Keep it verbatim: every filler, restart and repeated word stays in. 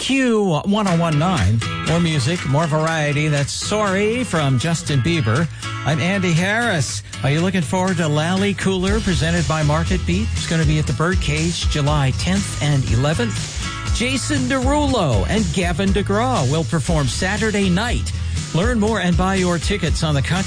Q ten nineteen. More music, more variety. That's Sorry from Justin Bieber. I'm Andy Harris. Are you looking forward to Lally Cooler presented by Market Beat? It's going to be at the Birdcage July tenth and eleventh. Jason Derulo and Gavin DeGraw will perform Saturday night. Learn more and buy your tickets on the